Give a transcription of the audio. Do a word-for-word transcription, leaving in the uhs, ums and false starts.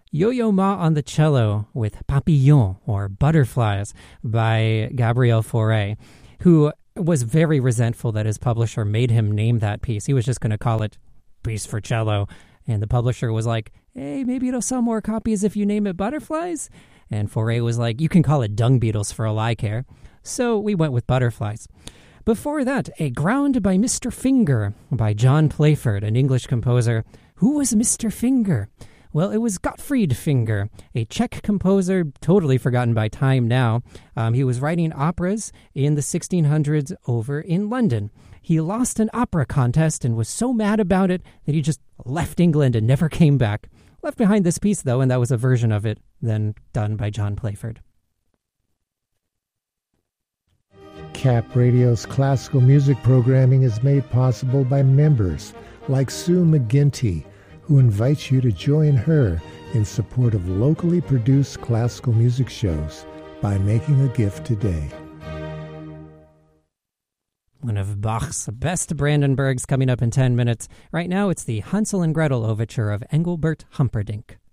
Yo-Yo Ma on the cello with Papillon, or Butterflies, by Gabriel Fauré, who was very resentful that his publisher made him name that piece. He was just going to call it Piece for Cello. And the publisher was like, hey, maybe it'll sell more copies if you name it Butterflies. And Fauré was like, you can call it Dung Beetles for all I care. So we went with Butterflies. Before that, A Ground by Mister Finger by John Playford, an English composer. Who was Mister Finger? Well, it was Gottfried Finger, a Czech composer, totally forgotten by time now. Um, he was writing operas in the sixteen hundreds over in London. He lost an opera contest and was so mad about it that he just left England and never came back. Left behind this piece, though, and that was a version of it then done by John Playford. C A P Radio's classical music programming is made possible by members like Sue McGinty, who invites you to join her in support of locally produced classical music shows by making a gift today. One of Bach's best Brandenburgs coming up in ten minutes. Right now, it's the Hansel and Gretel overture of Engelbert Humperdinck.